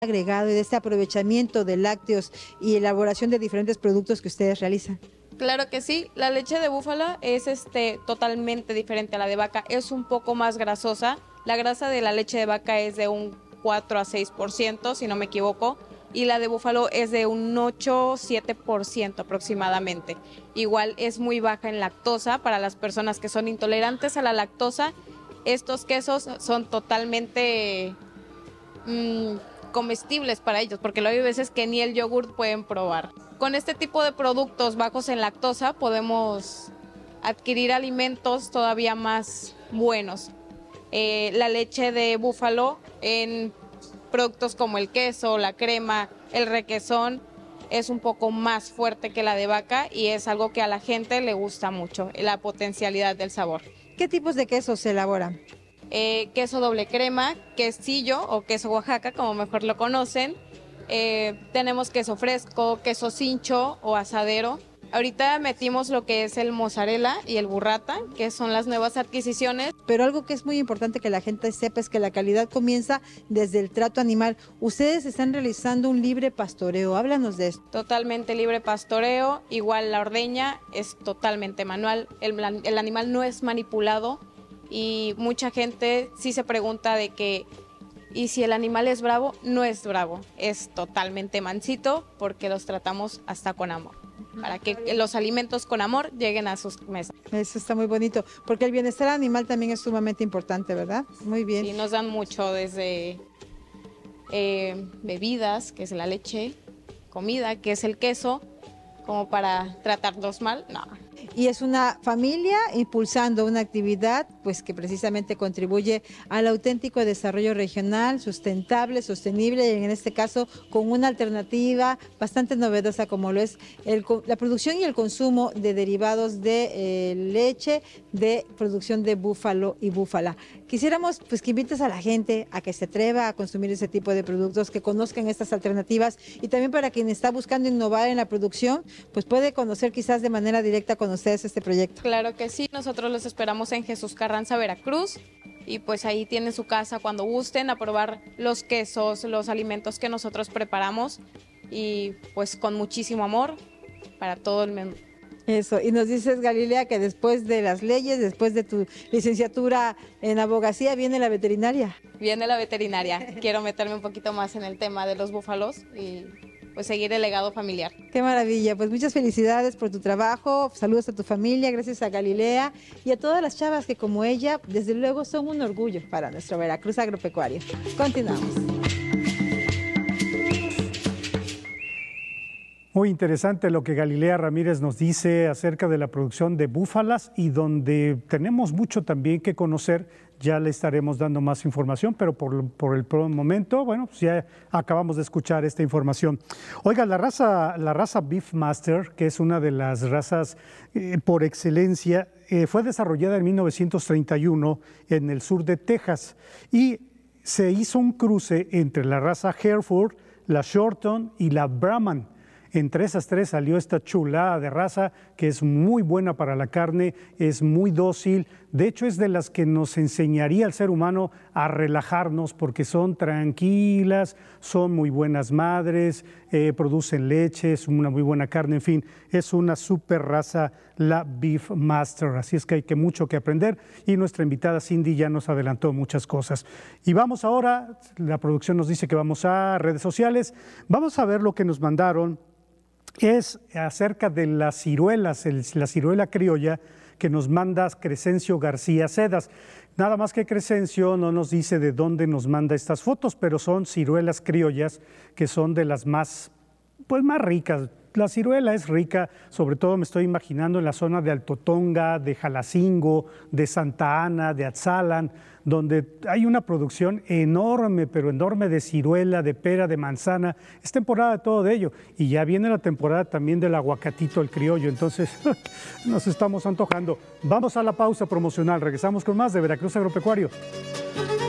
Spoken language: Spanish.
agregado y de este aprovechamiento de lácteos y elaboración de diferentes productos que ustedes realizan? Claro que sí, la leche de búfalo es totalmente diferente a la de vaca, es un poco más grasosa. La grasa de la leche de vaca es de un 4 a 6%, si no me equivoco, y la de búfalo es de un 8-7% aproximadamente. Igual es muy baja en lactosa para las personas que son intolerantes a la lactosa. Estos quesos son totalmente comestibles para ellos, porque hay veces que ni el yogurt pueden probar. Con este tipo de productos bajos en lactosa podemos adquirir alimentos todavía más buenos. La leche de búfalo en productos como el queso, la crema, el requesón es un poco más fuerte que la de vaca y es algo que a la gente le gusta mucho, la potencialidad del sabor. ¿Qué tipos de quesos se elaboran? Queso doble crema, quesillo o queso Oaxaca, como mejor lo conocen. Tenemos queso fresco, queso cincho o asadero. Ahorita metimos lo que es el mozzarella y el burrata, que son las nuevas adquisiciones. Pero algo que es muy importante que la gente sepa es que la calidad comienza desde el trato animal. Ustedes están realizando un libre pastoreo, háblanos de esto. Totalmente libre pastoreo, igual la ordeña es totalmente manual, el animal no es manipulado y mucha gente sí se pregunta de que ¿y si el animal es bravo? No es bravo, es totalmente mansito porque los tratamos hasta con amor, para que los alimentos con amor lleguen a sus mesas. Eso está muy bonito, porque el bienestar animal también es sumamente importante, ¿verdad? Muy bien. Sí, nos dan mucho desde bebidas, que es la leche, comida, que es el queso, como para tratarlos mal, no. Y es una familia impulsando una actividad pues que precisamente contribuye al auténtico desarrollo regional, sustentable, sostenible y en este caso con una alternativa bastante novedosa como lo es la producción y el consumo de derivados de leche de producción de búfalo y búfala. Quisiéramos pues que invites a la gente a que se atreva a consumir ese tipo de productos, que conozcan estas alternativas y también para quien está buscando innovar en la producción, pues puede conocer quizás de manera directa con ustedes este proyecto. Claro que sí, nosotros los esperamos en Jesús Carranza, Veracruz, y pues ahí tienen su casa cuando gusten a probar los quesos, los alimentos que nosotros preparamos y pues con muchísimo amor para todo el mundo. Eso, y nos dices, Galilea, que después de las leyes, después de tu licenciatura en abogacía, viene la veterinaria. Viene la veterinaria, quiero meterme un poquito más en el tema de los búfalos y pues seguir el legado familiar. Qué maravilla, pues muchas felicidades por tu trabajo, saludos a tu familia, gracias a Galilea y a todas las chavas que como ella, desde luego son un orgullo para nuestro Veracruz agropecuario. Continuamos. Muy interesante lo que Galilea Ramírez nos dice acerca de la producción de búfalas y donde tenemos mucho también que conocer. Ya le estaremos dando más información, pero por el momento, bueno, pues ya acabamos de escuchar esta información. Oiga, la raza Beefmaster, que es una de las razas por excelencia, fue desarrollada en 1931 en el sur de Texas y se hizo un cruce entre la raza Hereford, la Shorton y la Brahman. Entre esas tres salió esta chulada de raza que es muy buena para la carne, es muy dócil. De hecho, es de las que nos enseñaría al ser humano a relajarnos porque son tranquilas, son muy buenas madres, producen leche, es una muy buena carne, en fin, es una super raza la Beefmaster. Así es que hay mucho que aprender y nuestra invitada Cindy ya nos adelantó muchas cosas. Y vamos ahora, la producción nos dice que vamos a redes sociales, vamos a ver lo que nos mandaron. Es acerca de las ciruelas, la ciruela criolla que nos manda Crescencio García Cedas. Nada más que Crescencio no nos dice de dónde nos manda estas fotos, pero son ciruelas criollas que son de las más ricas. La ciruela es rica, sobre todo me estoy imaginando en la zona de Alto Tonga, de Jalacingo, de Santa Ana, de Atzalan, donde hay una producción enorme, pero enorme de ciruela, de pera, de manzana. Es temporada de todo de ello. Y ya viene la temporada también del aguacatito, el criollo. Entonces, nos estamos antojando. Vamos a la pausa promocional. Regresamos con más de Veracruz Agropecuario.